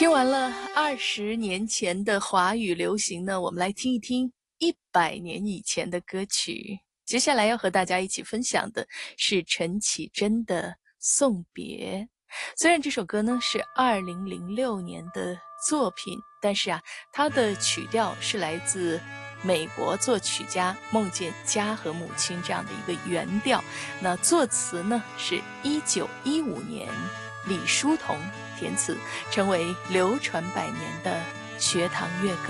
听完了20年前的华语流行呢，我们来听一听100年以前的歌曲。接下来要和大家一起分享的是陈绮贞的《送别》。虽然这首歌呢是2006年的作品，但是它的曲调是来自美国作曲家梦见家和母亲这样的一个原调。那作词呢是1915年李叔同填词，成为流传百年的学堂乐歌。